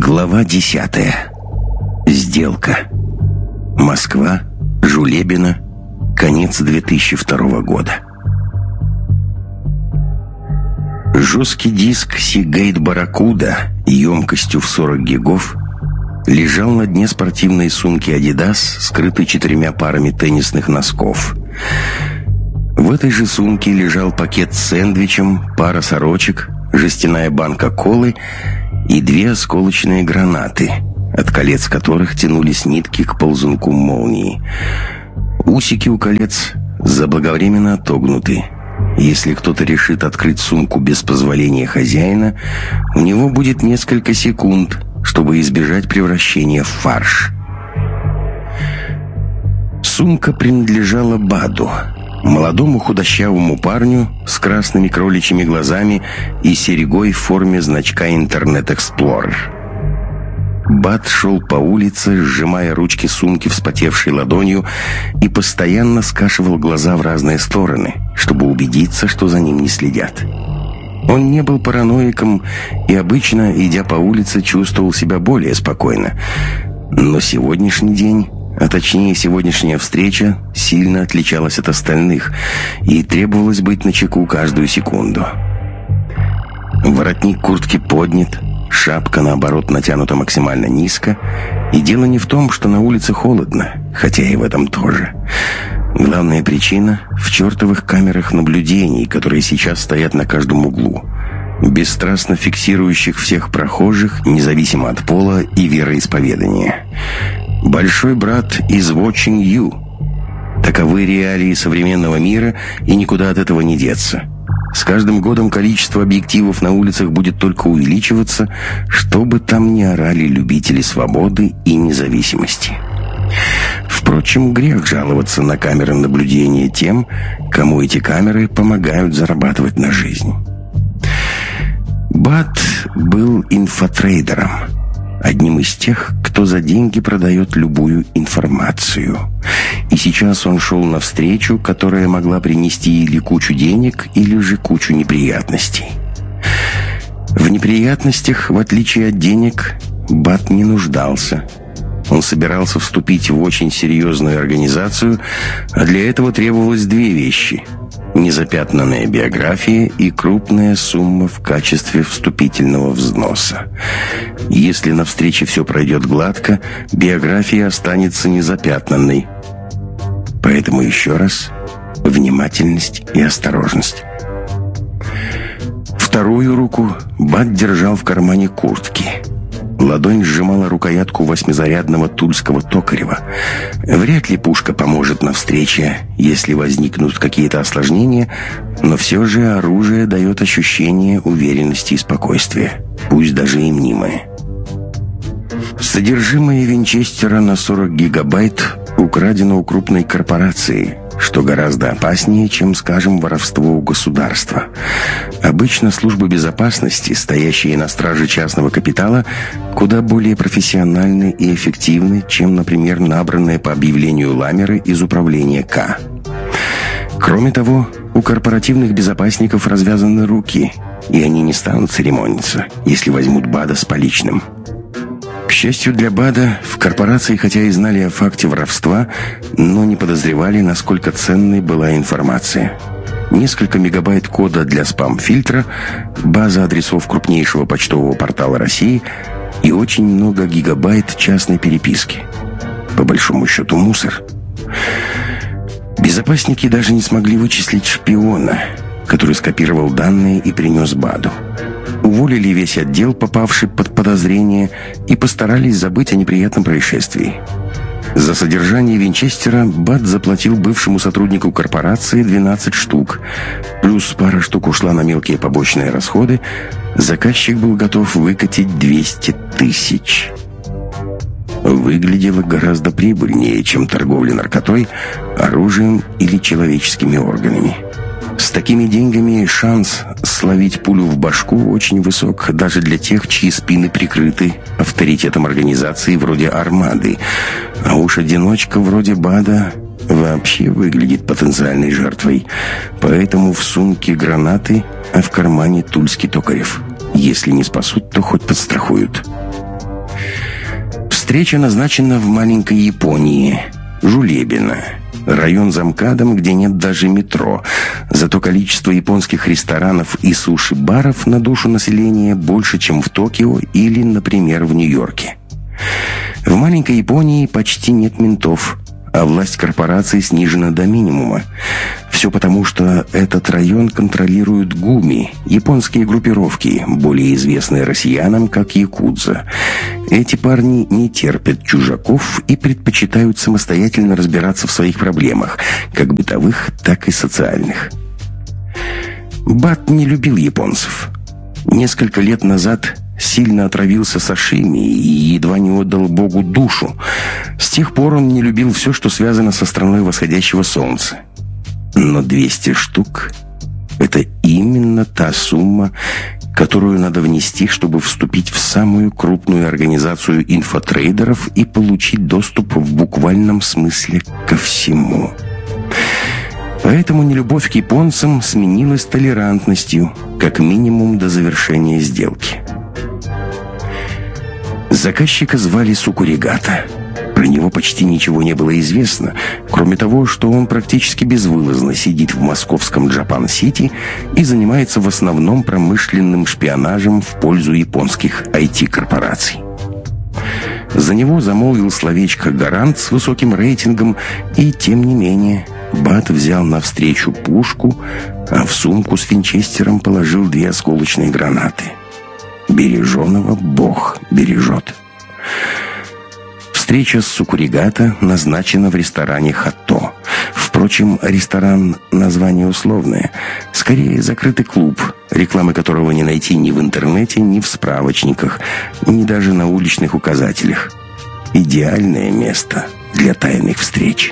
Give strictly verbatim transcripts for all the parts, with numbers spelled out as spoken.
Глава десятая. Сделка. Москва. Жулебино. Конец две тысячи второго года. Жесткий диск Seagate Barracuda емкостью в сорок гигов лежал на дне спортивной сумки Adidas, скрытой четырьмя парами теннисных носков. В этой же сумке лежал пакет с сэндвичем, пара сорочек, жестяная банка колы и две осколочные гранаты, от колец которых тянулись нитки к ползунку молнии. Усики у колец заблаговременно отогнуты. Если кто-то решит открыть сумку без позволения хозяина, у него будет несколько секунд, чтобы избежать превращения в фарш. Сумка принадлежала Баду, молодому худощавому парню с красными кроличьими глазами и серьгой в форме значка Internet Explorer. Бад шел по улице, сжимая ручки сумки вспотевшей ладонью, и постоянно скашивал глаза в разные стороны, чтобы убедиться, что за ним не следят. Он не был параноиком и обычно, идя по улице, чувствовал себя более спокойно. Но сегодняшний день, а точнее сегодняшняя встреча, сильно отличалась от остальных, и требовалось быть начеку каждую секунду. Воротник куртки поднят, шапка, наоборот, натянута максимально низко. И дело не в том, что на улице холодно, хотя и в этом тоже. Главная причина в чертовых камерах наблюдений, которые сейчас стоят на каждом углу, бесстрастно фиксирующих всех прохожих, независимо от пола и вероисповедания. Большой брат is watching you. Таковы реалии современного мира, и никуда от этого не деться. С каждым годом количество объективов на улицах будет только увеличиваться, что бы там ни орали любители свободы и независимости. Впрочем, грех жаловаться на камеры наблюдения тем, кому эти камеры помогают зарабатывать на жизнь. Бад был инфотрейдером, одним из тех, кто за деньги продает любую информацию. И сейчас он шел навстречу, которая могла принести или кучу денег, или же кучу неприятностей. В неприятностях, в отличие от денег, Бад не нуждался. Он собирался вступить в очень серьезную организацию, а для этого требовалось две вещи: незапятнанная биография и крупная сумма в качестве вступительного взноса. Если на встрече все пройдет гладко, биография останется незапятнанной. Поэтому еще раз внимательность и осторожность. Вторую руку Бад держал в кармане куртки. Ладонь сжимала рукоятку восьмизарядного тульского токарева. Вряд ли пушка поможет на встрече, если возникнут какие-то осложнения, но все же оружие дает ощущение уверенности и спокойствия, пусть даже и мнимое. Содержимое винчестера на сорок гигабайт украдено у крупной корпорации, что гораздо опаснее, чем, скажем, воровство у государства. Обычно службы безопасности, стоящие на страже частного капитала, куда более профессиональны и эффективны, чем, например, набранные по объявлению ламеры из управления К. Кроме того, у корпоративных безопасников развязаны руки, и они не станут церемониться, если возьмут Бада с поличным. К счастью для Бада, в корпорации хотя и знали о факте воровства, но не подозревали, насколько ценной была информация. Несколько мегабайт кода для спам-фильтра, база адресов крупнейшего почтового портала России и очень много гигабайт частной переписки. По большому счету мусор. Безопасники даже не смогли вычислить шпиона, который скопировал данные и принес Баду. Уволили весь отдел, попавший под подозрение, и постарались забыть о неприятном происшествии. За содержание винчестера Бад заплатил бывшему сотруднику корпорации двенадцать штук, плюс пара штук ушла на мелкие побочные расходы. Заказчик был готов выкатить двести тысяч. Выглядело гораздо прибыльнее, чем торговля наркотой, оружием или человеческими органами. С такими деньгами шанс словить пулю в башку очень высок даже для тех, чьи спины прикрыты авторитетом организации вроде «Армады». А уж одиночка вроде Бада вообще выглядит потенциальной жертвой. Поэтому в сумке гранаты, а в кармане тульский токарев. Если не спасут, то хоть подстрахуют. Встреча назначена в маленькой Японии, Жулебино. Район за МКАДом, где нет даже метро. Зато количество японских ресторанов и суши-баров на душу населения больше, чем в Токио или, например, в Нью-Йорке. В маленькой Японии почти нет ментов, а власть корпораций снижена до минимума. Все потому, что этот район контролируют гуми, японские группировки, более известные россиянам как якудза. Эти парни не терпят чужаков и предпочитают самостоятельно разбираться в своих проблемах, как бытовых, так и социальных. Бат не любил японцев. Несколько лет назад сильно отравился сашими и едва не отдал Богу душу. С тех пор он не любил все, что связано со страной восходящего солнца. Но двести штук — это именно та сумма, которую надо внести, чтобы вступить в самую крупную организацию инфотрейдеров и получить доступ в буквальном смысле ко всему. Поэтому нелюбовь к японцам сменилась толерантностью, как минимум до завершения сделки. Заказчика звали Сукуригата. Про него почти ничего не было известно, кроме того, что он практически безвылазно сидит в московском Джапан-Сити и занимается в основном промышленным шпионажем в пользу японских ай ти-корпораций. За него замолвил словечко гарант с высоким рейтингом, и тем не менее Бат взял навстречу пушку, а в сумку с винчестером положил две осколочные гранаты. Береженого Бог бережет. Встреча с Сукуригата назначена в ресторане «Хатто». Впрочем, ресторан — название условное. Скорее, закрытый клуб, рекламы которого не найти ни в интернете, ни в справочниках, ни даже на уличных указателях. Идеальное место для тайных встреч.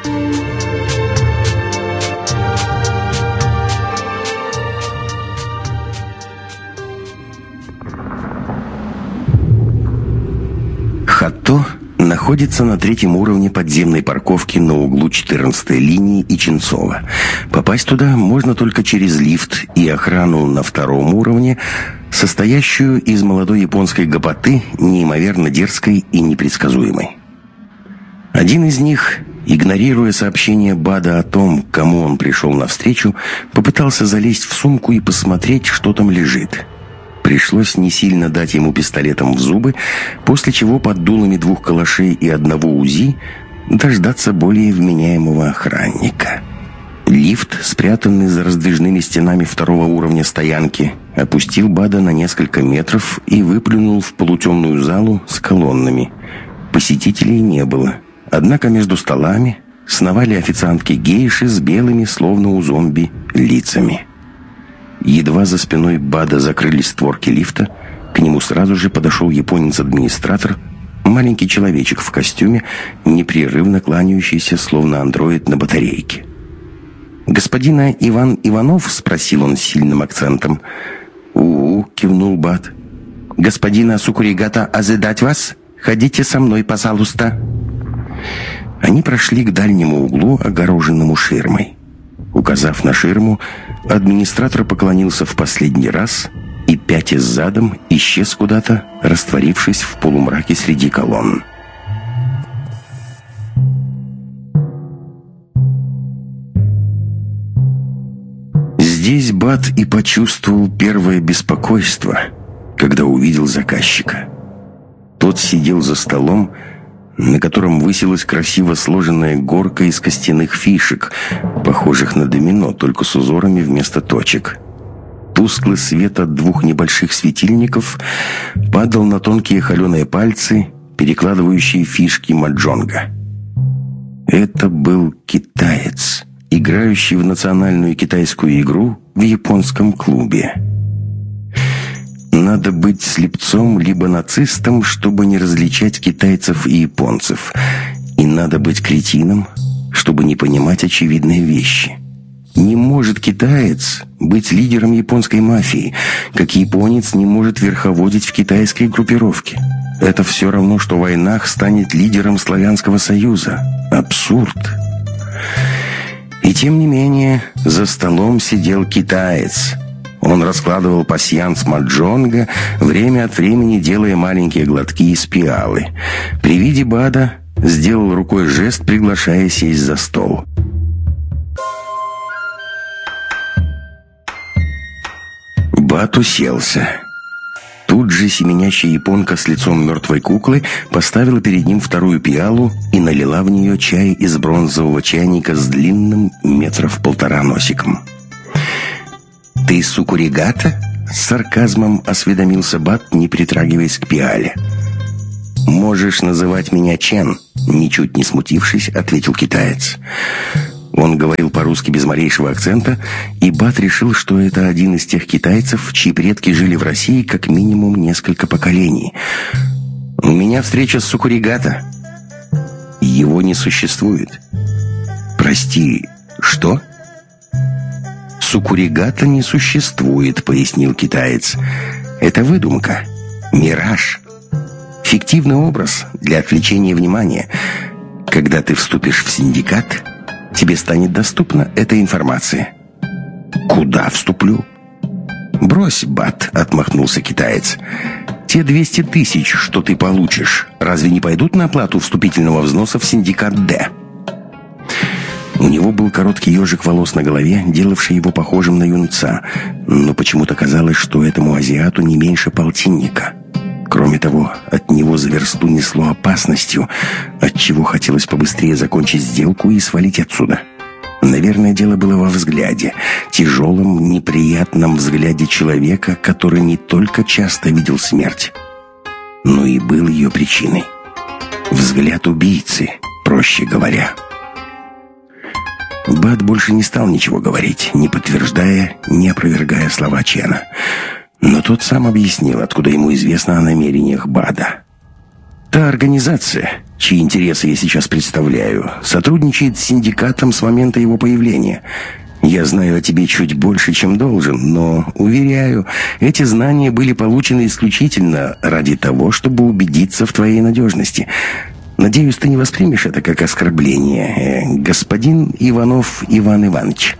Хатто находится на третьем уровне подземной парковки на углу четырнадцатой линии и Ченцова. Попасть туда можно только через лифт и охрану на втором уровне, состоящую из молодой японской гопоты, неимоверно дерзкой и непредсказуемой. Один из них, игнорируя сообщение Бада о том, кому он пришел навстречу, попытался залезть в сумку и посмотреть, что там лежит. Пришлось не сильно дать ему пистолетом в зубы, после чего под дулами двух калашей и одного УЗИ дождаться более вменяемого охранника. Лифт, спрятанный за раздвижными стенами второго уровня стоянки, опустил Бада на несколько метров и выплюнул в полутемную залу с колоннами. Посетителей не было, однако между столами сновали официантки-гейши с белыми, словно у зомби, лицами. Едва за спиной Бада закрылись створки лифта, к нему сразу же подошел японец-администратор, маленький человечек в костюме, непрерывно кланяющийся, словно андроид на батарейке. «Господина Иван Иванов?» — спросил он с сильным акцентом. «У-у», — кивнул Бад. «Господина Сукуригата ожидать вас? Ходите со мной, пожалуйста». Они прошли к дальнему углу, огороженному ширмой. Указав на ширму, администратор поклонился в последний раз и, пятясь задом, исчез куда-то, растворившись в полумраке среди колонн. Здесь Бат и почувствовал первое беспокойство, когда увидел заказчика. Тот сидел за столом, на котором высилась красиво сложенная горка из костяных фишек, похожих на домино, только с узорами вместо точек. Тусклый свет от двух небольших светильников падал на тонкие холеные пальцы, перекладывающие фишки маджонга. Это был китаец, играющий в национальную китайскую игру в японском клубе. Надо быть слепцом либо нацистом, чтобы не различать китайцев и японцев. И надо быть кретином, чтобы не понимать очевидные вещи. Не может китаец быть лидером японской мафии, как японец не может верховодить в китайской группировке. Это все равно, что Войнах станет лидером Славянского союза. Абсурд. И тем не менее, за столом сидел китаец. Он раскладывал пасьянс маджонга, время от времени делая маленькие глотки из пиалы. При виде Бада сделал рукой жест, приглашая сесть за стол. Бад уселся. Тут же семенящая японка с лицом мертвой куклы поставила перед ним вторую пиалу и налила в нее чай из бронзового чайника с длинным метров полтора носиком. «Ты сукуригата?» — с сарказмом осведомился Бад, не притрагиваясь к пиале. «Можешь называть меня Чен», — ничуть не смутившись, ответил китаец. Он говорил по-русски без малейшего акцента, и Бад решил, что это один из тех китайцев, чьи предки жили в России как минимум несколько поколений. «У меня встреча с сукуригата». «Его не существует». «Прости, что?» «Сукуригата не существует», — пояснил китаец. «Это выдумка, мираж, фиктивный образ для отвлечения внимания. Когда ты вступишь в синдикат, тебе станет доступна эта информация». «Куда вступлю?» «Брось, Бат», — отмахнулся китаец. «Те двести тысяч, что ты получишь, разве не пойдут на оплату вступительного взноса в синдикат «Д»?» У него был короткий ежик волос на голове, делавший его похожим на юнца, но почему-то казалось, что этому азиату не меньше полтинника. Кроме того, от него за версту несло опасностью, отчего хотелось побыстрее закончить сделку и свалить отсюда. Наверное, дело было во взгляде, тяжелом, неприятном взгляде человека, который не только часто видел смерть, но и был ее причиной. Взгляд убийцы, проще говоря. Бад больше не стал ничего говорить, не подтверждая, не опровергая слова Чена. Но тот сам объяснил, откуда ему известно о намерениях Бада. «Та организация, чьи интересы я сейчас представляю, сотрудничает с синдикатом с момента его появления. Я знаю о тебе чуть больше, чем должен, но, уверяю, эти знания были получены исключительно ради того, чтобы убедиться в твоей надежности. Надеюсь, ты не воспримешь это как оскорбление, э, господин Иванов Иван Иванович».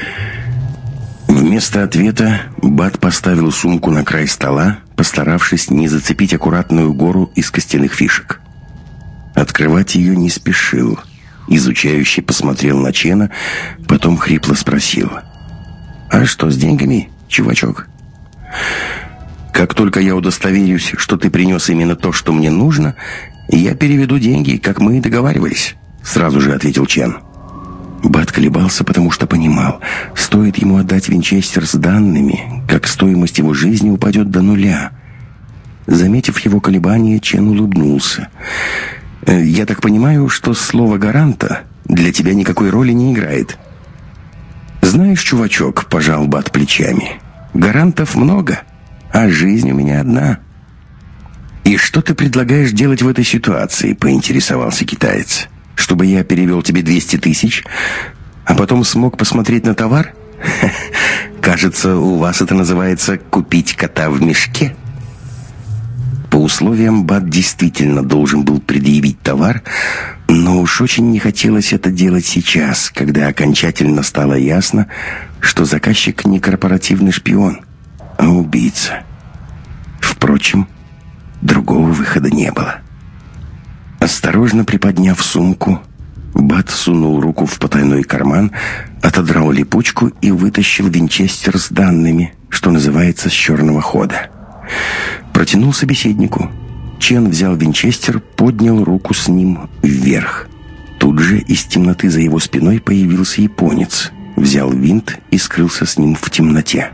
Вместо ответа Бад поставил сумку на край стола, постаравшись не зацепить аккуратную гору из костяных фишек. Открывать ее не спешил. Изучающий посмотрел на Чена, потом хрипло спросил: «А что с деньгами, чувачок?» «Как только я удостоверюсь, что ты принес именно то, что мне нужно, я переведу деньги, как мы и договаривались», — сразу же ответил Чен. Бад колебался, потому что понимал, стоит ему отдать винчестер с данными, как стоимость его жизни упадет до нуля. Заметив его колебания, Чен улыбнулся. «Я так понимаю, что слово «гаранта» для тебя никакой роли не играет?» «Знаешь, чувачок», — пожал Бад плечами, — «гарантов много, а жизнь у меня одна». «И что ты предлагаешь делать в этой ситуации?» — поинтересовался китаец. «Чтобы я перевел тебе двести тысяч, а потом смог посмотреть на товар? Кажется, у вас это называется «купить кота в мешке». По условиям Бад действительно должен был предъявить товар, но уж очень не хотелось это делать сейчас, когда окончательно стало ясно, что заказчик не корпоративный шпион, а убийца. Впрочем, другого выхода не было. Осторожно приподняв сумку, Бад сунул руку в потайной карман, отодрал липучку и вытащил винчестер с данными, что называется, с черного хода. Протянул собеседнику. Чен взял винчестер, поднял руку с ним вверх. Тут же из темноты за его спиной появился японец, взял винт и скрылся с ним в темноте.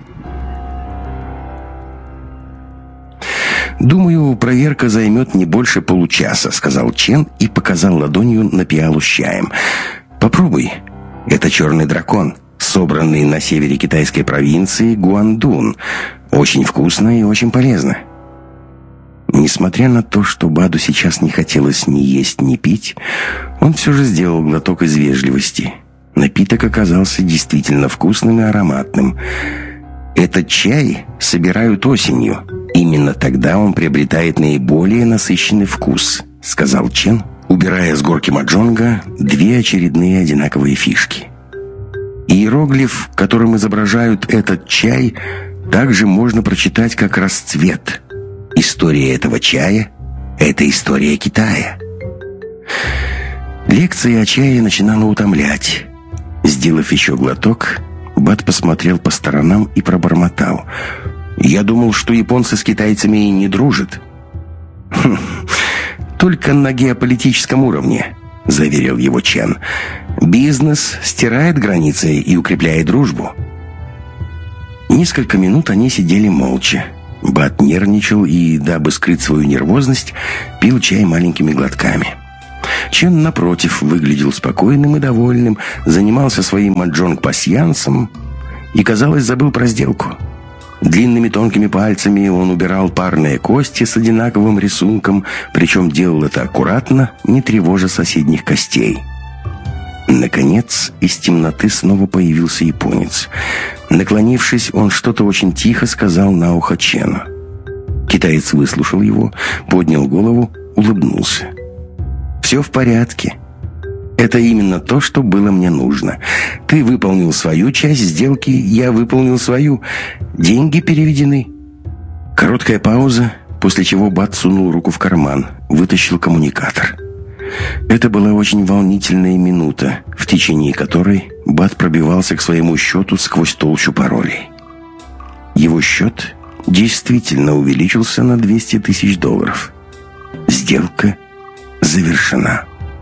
«Думаю, проверка займет не больше получаса», — сказал Чен и показал ладонью на пиалу с чаем. «Попробуй. Это черный дракон, собранный на севере китайской провинции Гуандун. Очень вкусно и очень полезно». Несмотря на то, что Баду сейчас не хотелось ни есть, ни пить, он все же сделал глоток из вежливости. Напиток оказался действительно вкусным и ароматным. «Этот чай собирают осенью. Именно тогда он приобретает наиболее насыщенный вкус», — сказал Чен, убирая с горки маджонга две очередные одинаковые фишки. Иероглиф, которым изображают этот чай, также можно прочитать как расцвет. История этого чая — это история Китая. Лекция о чае начинала утомлять. Сделав еще глоток, Бат посмотрел по сторонам и пробормотал: «Я думал, что японцы с китайцами не дружат». «Хм, только на геополитическом уровне», — заверил его Чен. «Бизнес стирает границы и укрепляет дружбу». Несколько минут они сидели молча. Бат нервничал и, дабы скрыть свою нервозность, пил чай маленькими глотками. Чен, напротив, выглядел спокойным и довольным, занимался своим маджонг-пасьянсом и, казалось, забыл про сделку. Длинными тонкими пальцами он убирал парные кости с одинаковым рисунком, причем делал это аккуратно, не тревожа соседних костей. Наконец, из темноты снова появился японец. Наклонившись, он что-то очень тихо сказал на ухо Чену. Китаец выслушал его, поднял голову, улыбнулся. «Все в порядке. Это именно то, что было мне нужно. Ты выполнил свою часть сделки, я выполнил свою. Деньги переведены». Короткая пауза, после чего Бат сунул руку в карман, вытащил коммуникатор. Это была очень волнительная минута, в течение которой Бат пробивался к своему счету сквозь толщу паролей. Его счет действительно увеличился на двести тысяч долларов. Сделка завершена.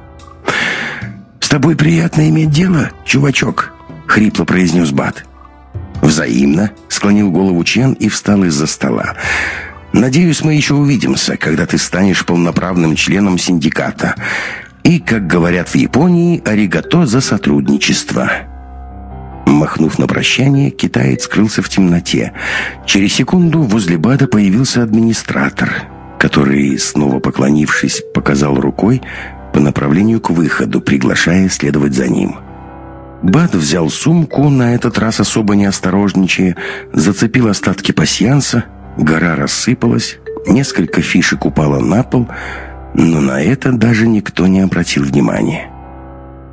«С тобой приятно иметь дело, чувачок», — хрипло произнес Бат. «Взаимно», — склонил голову Чен и встал из-за стола. «Надеюсь, мы еще увидимся, когда ты станешь полноправным членом синдиката. И, как говорят в Японии, аригато за сотрудничество». Махнув на прощание, китаец скрылся в темноте. Через секунду возле Бада появился администратор, который, снова поклонившись, показал рукой по направлению к выходу, приглашая следовать за ним. Бад взял сумку, на этот раз особо не осторожничая, зацепил остатки пасьянса, гора рассыпалась, несколько фишек упало на пол, но на это даже никто не обратил внимания.